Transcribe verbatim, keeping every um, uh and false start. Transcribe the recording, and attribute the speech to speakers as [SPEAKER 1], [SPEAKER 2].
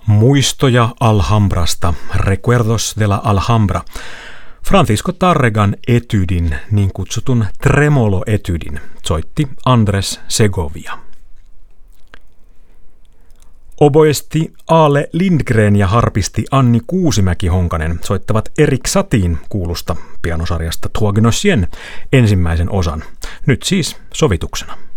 [SPEAKER 1] Muistoja Alhambrasta, Recuerdos de la Alhambra. Francisco Tárregan etydin, niin kutsutun tremolo-etydin, soitti Andres Segovia. Oboisti Ale Lindgren ja harpisti Anni Kuusimäki-Honkanen soittavat Erik Satin kuulusta pianosarjasta Trois Gnossiens ensimmäisen osan, nyt siis sovituksena.